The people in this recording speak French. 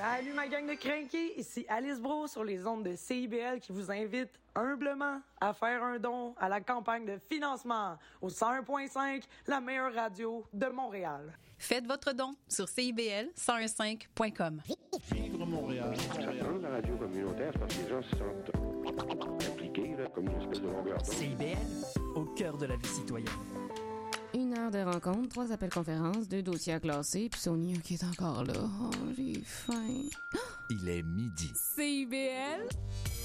Salut ma gang de crinqués, ici Alice Bro sur les ondes de CIBL qui vous invite humblement à faire un don à la campagne de financement au 101.5, la meilleure radio de Montréal. Faites votre don sur CIBL1015.com. Vivre Montréal. Ça prend la radio communautaire parce que les gens se sentent impliqués là, comme une espèce de longueur d'onde. CIBL, au cœur de la vie citoyenne. 1 heure de rencontre, 3 appels conférences, 2 dossiers à classer, puis Sonia qui est encore là. Oh, j'ai faim. Il est midi. CIBL